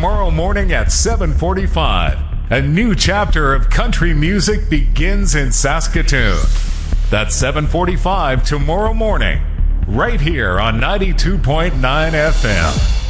tomorrow morning at 7:45. A new chapter of country music begins in Saskatoon. That's 7:45 tomorrow morning, right here on 92.9 FM.